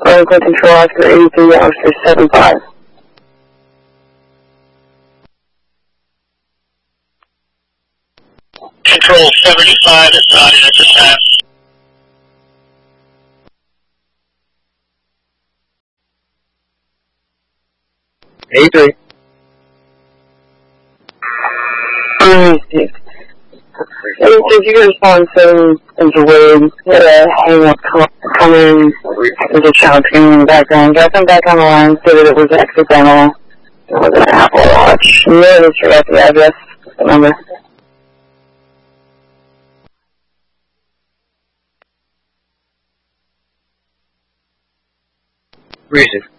Code Control Oscar 83, Officer 75. Control 75 is not in at this time. A3. If you could respond to Wade, hang up, come in, there's a child screaming in the background, get them back on the line, say that it was accidental, it was an Apple Watch, no history at the address, the number. Receive.